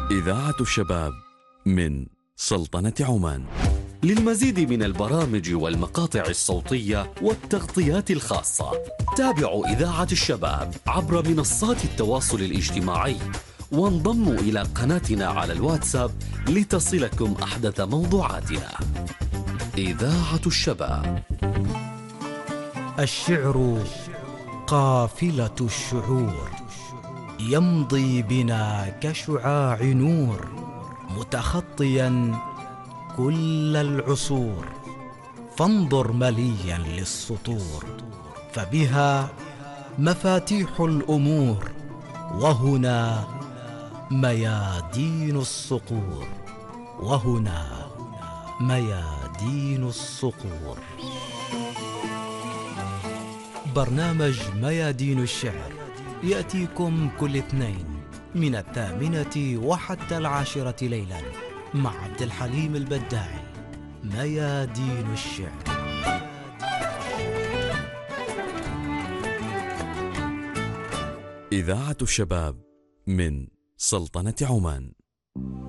إذاعة الشباب من سلطنة عمان. للمزيد من البرامج والمقاطع الصوتية والتغطيات الخاصة تابعوا إذاعة الشباب عبر منصات التواصل الاجتماعي وانضموا إلى قناتنا على الواتساب لتصلكم أحدث موضوعاتنا. إذاعة الشباب. الشعر قافلة الشعور يمضي بنا كشعاع نور متخطيا كل العصور، فانظر مليا للسطور فبها مفاتيح الأمور، وهنا ميادين الصقور، وهنا ميادين الصقور. برنامج ميادين الشعر يأتيكم كل اثنين من 8 وحتى 10 ليلا مع عبد الحليم البداعي. ميادين الشعر. إذاعة الشباب من سلطنة عمان.